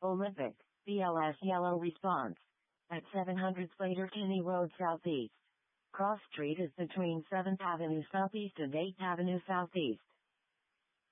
Olympic, BLS yellow response. At 700 Slater Kinney Road Southeast. Cross Street is between 7th Avenue Southeast and 8th Avenue Southeast.